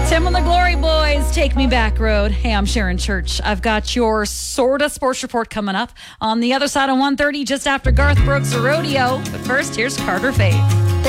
Tim and the Glory Boys, Take Me Back Road. Hey, I'm Sharon Church. I've got your sorta sports report coming up on the other side of 1:30, just after Garth Brooks' Rodeo. But first, here's Carter Faith.